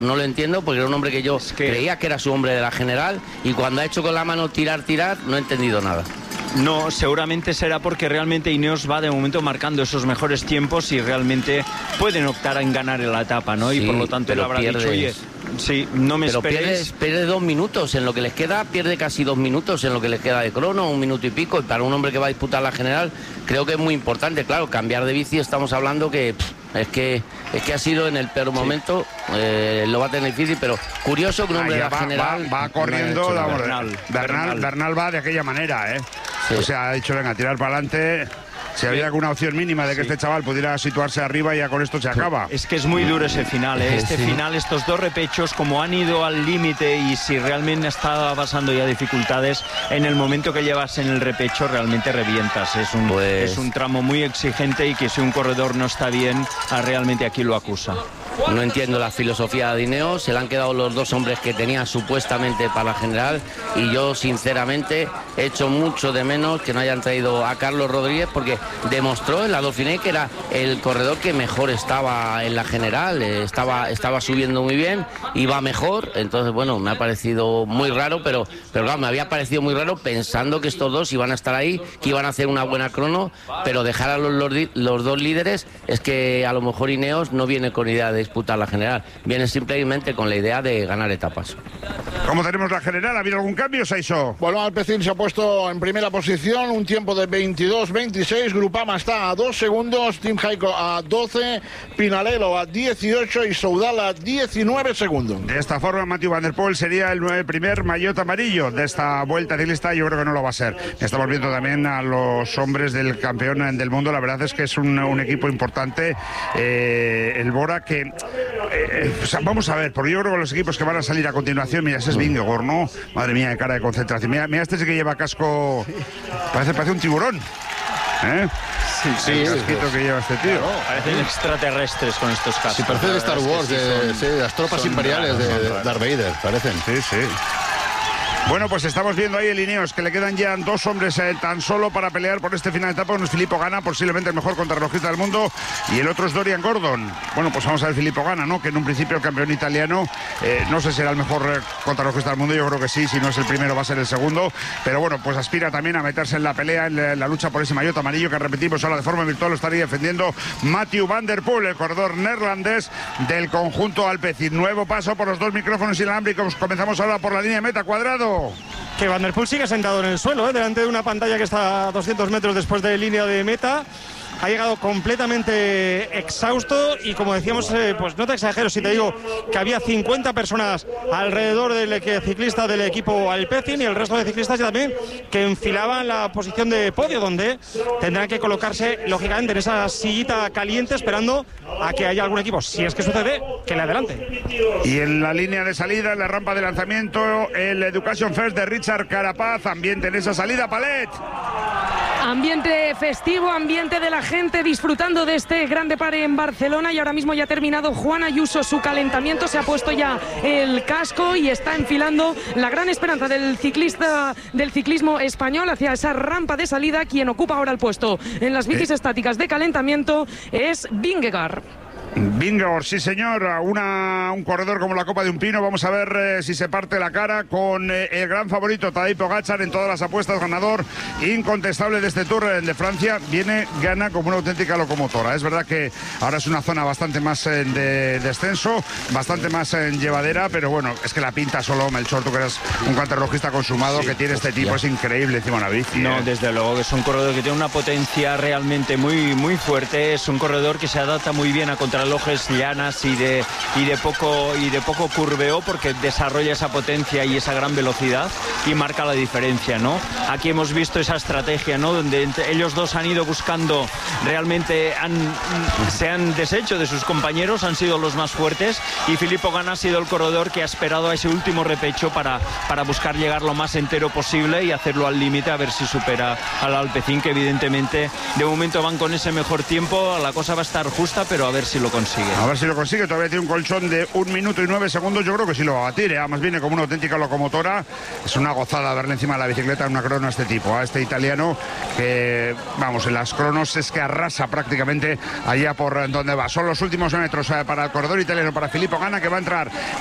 No lo entiendo porque era un hombre que yo creía que era su hombre de la general y cuando ha hecho con la mano tirar, no he entendido nada. No, seguramente será porque realmente Ineos va de momento marcando esos mejores tiempos y realmente pueden optar en ganar en la etapa, ¿no? Sí, y por lo tanto él habrá dicho, oye, sí, no me esperéis. Pierde 2 minutos en lo que les queda, pierde casi 2 minutos en lo que les queda de crono, 1 minuto y pico, y para un hombre que va a disputar la general creo que es muy importante. Claro, cambiar de bici, estamos hablando que es que ha sido en el peor momento, lo va a tener difícil, pero curioso que un hombre de la general va corriendo, Bernal va de aquella manera, sí. O sea, ha dicho, venga, tirar para adelante. Si había alguna opción mínima de que este chaval pudiera situarse arriba, ya con esto se acaba. Es que es muy duro ese final, final, estos 2 repechos, como han ido al límite y si realmente estaba pasando ya dificultades, en el momento que llevas en el repecho realmente revientas. Es un tramo muy exigente y que si un corredor no está bien, realmente aquí lo acusa. No entiendo la filosofía de Ineos, se le han quedado los 2 hombres que tenía supuestamente para la general y yo sinceramente he hecho mucho de menos que no hayan traído a Carlos Rodríguez porque demostró en la Dauphiné que era el corredor que mejor estaba en la general, estaba subiendo muy bien, iba mejor, entonces bueno, me ha parecido muy raro, pero claro, me había parecido muy raro pensando que estos 2 iban a estar ahí, que iban a hacer una buena crono, pero dejar a los 2 líderes es que a lo mejor Ineos no viene con idea de disputar la general, viene simplemente con la idea de ganar etapas. ¿Cómo tenemos la general? ¿Ha habido algún cambio, Saiso? Bueno, Alpecin se ha puesto en primera posición, un tiempo de 22-26, Grupama está a 2 segundos, Team Jaico a 12, Pinarello a 18 y Soudal a 19 segundos. De esta forma, Mathieu Van Der Poel sería el primer maillot amarillo de esta vuelta ciclista. Yo creo que no lo va a ser. Estamos viendo también a los hombres del campeón del mundo. La verdad es que es un equipo importante, el Bora, que vamos a ver, porque yo creo que los equipos que van a salir a continuación, mira, ese es Vingegaard, ¿no? Madre mía, de cara de concentración. Mira este que lleva casco, parece un tiburón. Sí, el casquito que lleva este tío. Claro, parecen extraterrestres con estos cascos. Sí, parece de Star Wars, de las tropas imperiales de Darth Vader, parecen. Sí. Bueno, pues estamos viendo ahí el Ineos, que le quedan ya 2 hombres tan solo para pelear por este final de etapa. Uno es Filippo Ganna, posiblemente el mejor contrarrelojista del mundo, y el otro es Dorian Gordon. Bueno, pues vamos a ver Filippo Ganna, ¿no? Que en un principio el campeón italiano, no sé si será el mejor contrarrelojista del mundo, yo creo que sí, si no es el primero va a ser el segundo, pero bueno, pues aspira también a meterse en la pelea, en la lucha por ese maillot amarillo que repetimos ahora de forma virtual lo estaría defendiendo Mathieu Van Der Poel, el corredor neerlandés del conjunto Alpecin. Nuevo paso por los 2 micrófonos inalámbricos. Comenzamos ahora por la línea de meta, Cuadrado. Que Van Der Poel sigue sentado en el suelo, delante de una pantalla que está a 200 metros después de línea de meta. Ha llegado completamente exhausto y como decíamos, pues no te exagero si te digo que había 50 personas alrededor del ciclista del equipo Alpecin y el resto de ciclistas también que enfilaban la posición de podio, donde tendrán que colocarse lógicamente en esa sillita caliente esperando a que haya algún equipo, si es que sucede, que le adelante. Y en la línea de salida, en la rampa de lanzamiento, el Education First de Richard Carapaz, ambiente en esa salida, Palet. Ambiente festivo, ambiente de la gente disfrutando de este grande pare en Barcelona y ahora mismo ya ha terminado Juan Ayuso su calentamiento, se ha puesto ya el casco y está enfilando la gran esperanza del ciclismo español hacia esa rampa de salida. Quien ocupa ahora el puesto en las bicis estáticas de calentamiento es Vingegaard. Vingegaard, sí señor, un corredor como la copa de un pino. Vamos a ver si se parte la cara con el gran favorito Tadej Pogačar en todas las apuestas, ganador incontestable de este Tour de Francia. Gana como una auténtica locomotora. Es verdad que ahora es una zona bastante más de descenso, bastante más llevadera, pero bueno, es que la pinta solo, Melchor, tú que eres un contrarrelojista consumado, que tiene este tipo, es increíble encima de una bici. No, desde luego que es un corredor que tiene una potencia realmente muy, muy fuerte. Es un corredor que se adapta muy bien a contrarrelojes llanas y de poco curveo, porque desarrolla esa potencia y esa gran velocidad y marca la diferencia, ¿no? Aquí hemos visto esa estrategia, ¿no? Donde ellos dos han ido buscando, realmente se han deshecho de sus compañeros, han sido los más fuertes, y Filippo Ganna ha sido el corredor que ha esperado a ese último repecho para buscar llegar lo más entero posible y hacerlo al límite, a ver si supera al Alpecin, que evidentemente de momento van con ese mejor tiempo. La cosa va a estar justa, pero a ver si lo consigue. A ver si lo consigue, todavía tiene un colchón de 1 minuto y 9 segundos, yo creo que sí lo va a batir, además viene como una auténtica locomotora, es una gozada verle encima de la bicicleta en una crono a este tipo, a este italiano que, vamos, en las cronos es que arrasa prácticamente allá por donde va. Son los últimos metros para el corredor italiano, para Filippo Ganna, que va a entrar